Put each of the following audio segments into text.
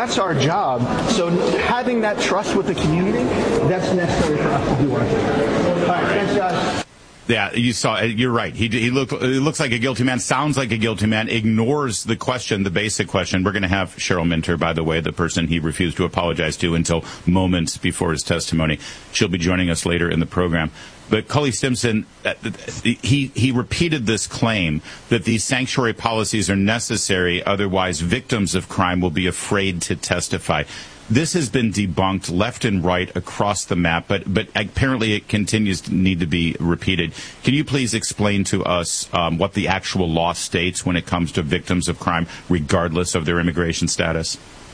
that's our job. So having that trust with the community, that's necessary for us to do our thing. All right, thanks, guys. Yeah, you saw. You're right. He looks like a guilty man, sounds like a guilty man, ignores the question, the basic question. We're going to have Cheryl Minter, by the way, the person he refused to apologize to until moments before his testimony. She'll be joining us later in the program. But Cully Stimson, he repeated this claim that these sanctuary policies are necessary, otherwise victims of crime will be afraid to testify. This has been debunked left and right across the map, but apparently it continues to need to be repeated. Can you please explain to us what the actual law states when it comes to victims of crime, regardless of their immigration status?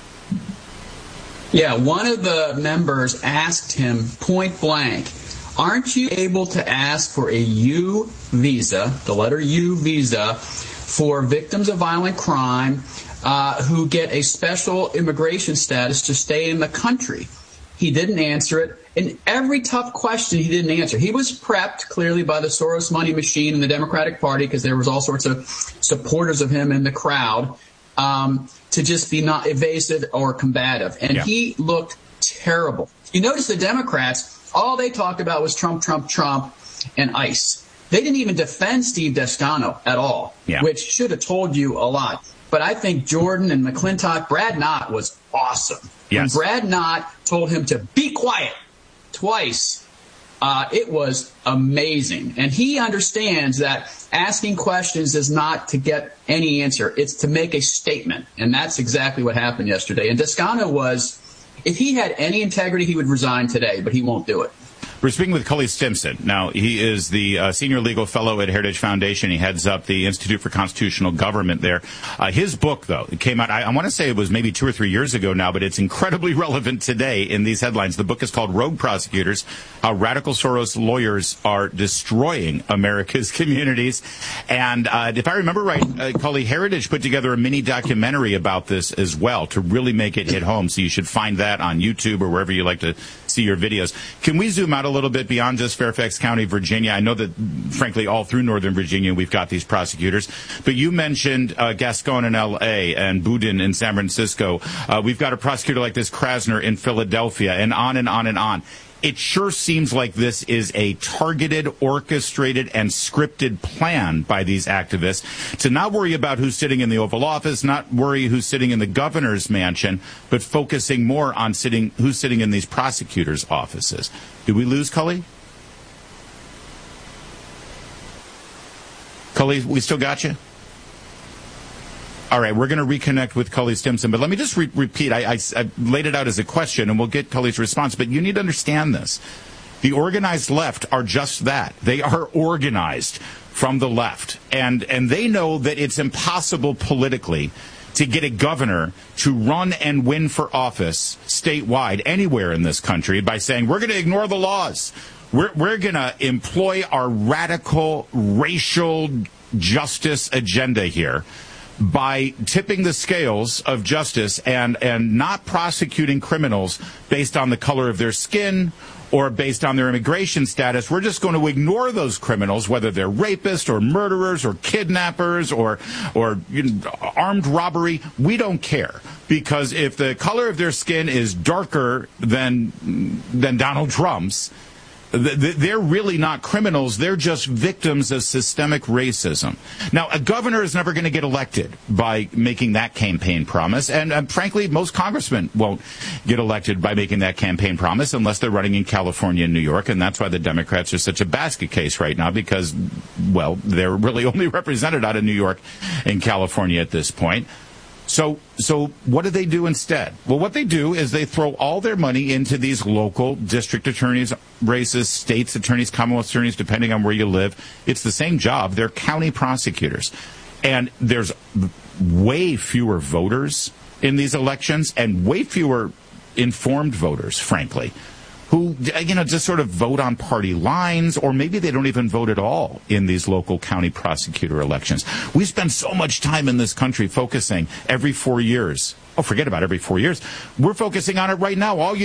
Yeah, one of the members asked him point blank, aren't you able to ask for a U visa, the letter U visa, for victims of violent crime who get a special immigration status to stay in the country? He didn't answer it. And every tough question he didn't answer. He was prepped clearly by the Soros money machine in the Democratic Party, because there was all sorts of supporters of him in the crowd, to just be not evasive or combative. And he looked terrible. You notice the Democrats, all they talked about was Trump, Trump, Trump, and ICE. They didn't even defend Steve Descano at all, which should have told you a lot. But I think Jordan and McClintock, Brad Knott was awesome. Yes. When Brad Knott told him to be quiet twice, it was amazing. And he understands that asking questions is not to get any answer. It's to make a statement. And that's exactly what happened yesterday. And Descano was, if he had any integrity, he would resign today, but he won't do it. We're speaking with Cully Stimson. Now, he is the senior legal fellow at Heritage Foundation. He heads up the Institute for Constitutional Government there. His book, though, it came out, I want to say it was maybe 2 or 3 years ago now, but it's incredibly relevant today in these headlines. The book is called Rogue Prosecutors, How Radical Soros Lawyers Are Destroying America's Communities. And if I remember right, Cully, Heritage put together a mini documentary about this as well to really make it hit home. So you should find that on YouTube or wherever you like to see your videos. Can we zoom out a little bit beyond just Fairfax County, Virginia? I know that, frankly, all through Northern Virginia, we've got these prosecutors. But you mentioned Gascon in L.A. and Boudin in San Francisco. We've got a prosecutor like this, Krasner, in Philadelphia, and on and on and on. It sure seems like this is a targeted, orchestrated, and scripted plan by these activists to not worry about who's sitting in the Oval Office, not worry who's sitting in the governor's mansion, but focusing more on who's sitting in these prosecutors' offices. Did we lose Cully? Cully, we still got you? All right, we're going to reconnect with Cully Stimson, but let me just repeat. I laid it out as a question, and we'll get Cully's response, but you need to understand this. The organized left are just that. They are organized from the left, and they know that it's impossible politically to get a governor to run and win for office statewide anywhere in this country by saying, we're going to ignore the laws. We're going to employ our radical racial justice agenda here by tipping the scales of justice and not prosecuting criminals based on the color of their skin or based on their immigration status. We're just going to ignore those criminals, whether they're rapists or murderers or kidnappers or armed robbery. We don't care, because if the color of their skin is darker than Donald Trump's, they're really not criminals. They're just victims of systemic racism. Now, a governor is never going to get elected by making that campaign promise. And frankly, most congressmen won't get elected by making that campaign promise unless they're running in California and New York. And that's why the Democrats are such a basket case right now, because, well, they're really only represented out of New York and California at this point. So what do they do instead? Well, what they do is they throw all their money into these local district attorneys races, states attorneys, Commonwealth attorneys, depending on where you live. It's the same job. They're county prosecutors. And there's way fewer voters in these elections and way fewer informed voters, frankly, who, just sort of vote on party lines, or maybe they don't even vote at all in these local county prosecutor elections. We spend so much time in this country focusing every 4 years. Oh, forget about every 4 years. We're focusing on it right now. All